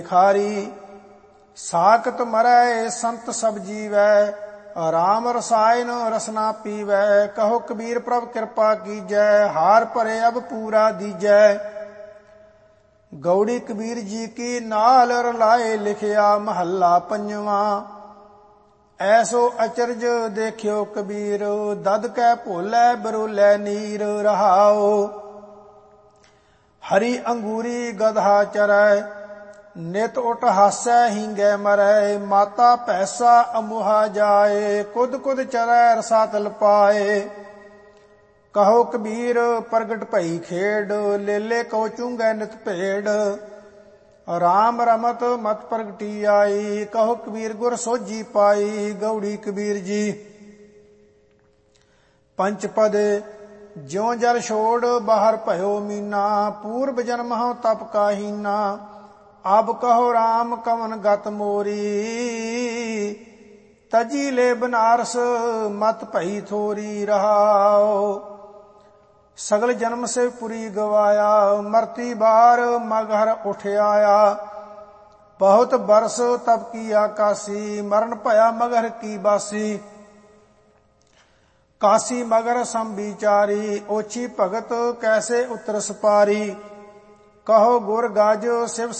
खारी। साकत मरै संत सब जीवै, राम रसायन रसना पीवै। कहो कबीर प्रभ कृपा कीजै, हार भरे अब पूरा दीजै। गौड़ी कबीर जी की नाल रलाए, लिखिया महला पंजवा। ऐसो अचरज देखियो कबीर, दद कै भोलै बरोलै नीर। रहाओ हरि अंगूरी गधा चरै, नित उठ हासै हींगै मरै। माता पैसा अमोहा जाए, कुद कुद चरै रसातल पाए। कहो कबीर प्रगट भई खेड, लेले कहो चूंगै नित भेड़। राम रमत मत प्रगटी आई, कहो कबीर गुर सोझी पाई। गौड़ी कबीर जी। पंचपद ज्यों जल छोड़ बाहर भयो मीना, पूर्व जन्म हूँ तप का हीना। अब कहो राम कवन गत मोरी, तजी ले बनारस मत भई थोरी। रहाओ सगल जन्म से पुरी गवाया, मरती बार मगहर उठ आया। बहुत बरस तप की आकाशी, मरण भया मगहर की बासी। काशी मगर सम विचारी, ओछी भगत कैसे उतर सपारी। कहो गुर गाज शिव